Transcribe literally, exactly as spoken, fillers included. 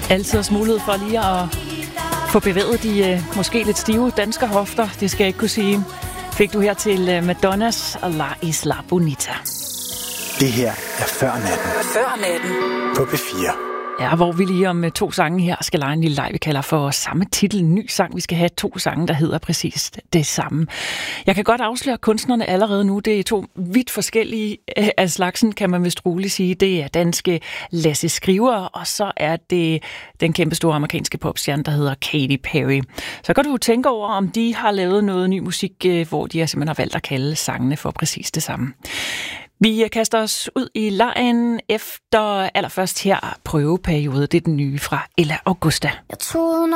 Altid mulighed for lige at få bevæget de øh, måske lidt stive danske hofter, det skal jeg ikke kunne sige. Fik du her til øh, Madonnas La Isla Bonita. Det her er Før Natten. Før Natten. På P fire. Ja, hvor vi lige om to sange her skal lege en lille leg, vi kalder for samme titel. En ny sang. Vi skal have to sange, der hedder præcis det samme. Jeg kan godt afsløre kunstnerne allerede nu. Det er to vidt forskellige af slagsen, kan man vist roligt sige. Det er danske Lasse Skriver, og så er det den kæmpe store amerikanske popstjerne, der hedder Katy Perry. Så kan du tænke over, om de har lavet noget ny musik, hvor de simpelthen har valgt at kalde sangene for præcis det samme. Vi kaster os ud i legen efter allerførst her prøveperiode. Det er den nye fra Ella Augusta. Jeg troede,